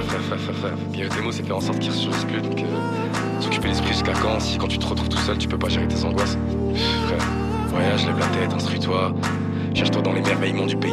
frère. Guérir tes mots, c'est faire en sorte qu'ils ressurgissent plus. Donc, s'occuper l'esprit jusqu'à quand? Si quand tu te retrouves tout seul, tu peux pas gérer tes angoisses. Frère, voyage, lève la tête, instruis-toi. Cherche-toi dans l'émerveillement du pays.